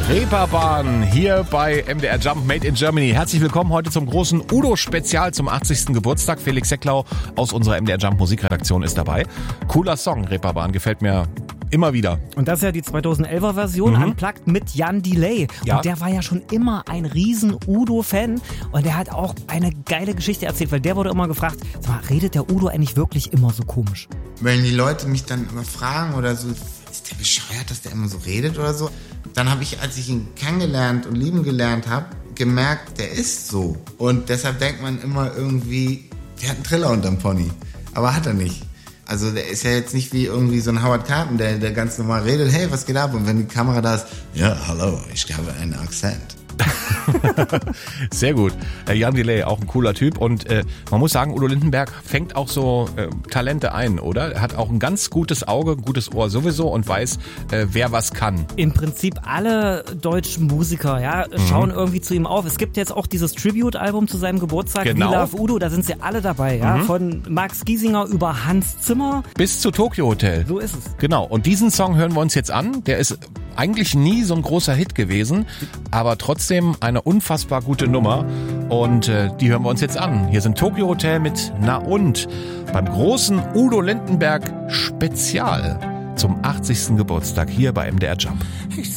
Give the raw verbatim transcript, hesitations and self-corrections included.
Reeperbahn hier bei M D R Jump Made in Germany. Herzlich willkommen heute zum großen Udo-Spezial zum achtzigsten Geburtstag. Felix Secklau aus unserer M D R Jump Musikredaktion ist dabei. Cooler Song, Reeperbahn, gefällt mir immer wieder. Und das ist ja die zweitausendelfer Version, mhm. unplugged mit Jan Delay. Ja. Und der war ja schon immer ein riesen Udo-Fan. Und der hat auch eine geile Geschichte erzählt, weil der wurde immer gefragt, sag mal, redet der Udo eigentlich wirklich immer so komisch? Wenn die Leute mich dann immer fragen oder so, ist der bescheuert, dass der immer so redet oder so? Dann habe ich, als ich ihn kennengelernt und lieben gelernt habe, gemerkt, der ist so. Und deshalb denkt man immer irgendwie, der hat einen Triller unterm Pony. Aber hat er nicht. Also der ist ja jetzt nicht wie irgendwie so ein Howard Carpen, der, der ganz normal redet, hey, was geht ab? Und wenn die Kamera da ist, ja, hallo, ich habe einen Akzent. Sehr gut. Äh, Jan Delay, auch ein cooler Typ. Und äh, man muss sagen, Udo Lindenberg fängt auch so äh, Talente ein, oder? Er hat auch ein ganz gutes Auge, ein gutes Ohr sowieso und weiß, äh, wer was kann. Im Prinzip alle deutschen Musiker, ja, schauen mhm. irgendwie zu ihm auf. Es gibt jetzt auch dieses Tribute-Album zu seinem Geburtstag, genau. We Love Udo, da sind sie alle dabei, ja, mhm. von Max Giesinger über Hans Zimmer. Bis zu Tokyo Hotel. So ist es. Genau. Und diesen Song hören wir uns jetzt an. Der ist eigentlich nie so ein großer Hit gewesen, aber trotzdem eine unfassbar gute Nummer und äh, die hören wir uns jetzt an. Hier sind Tokyo Hotel mit Na und beim großen Udo Lindenberg Spezial zum achtzigsten Geburtstag hier bei M D R Jump.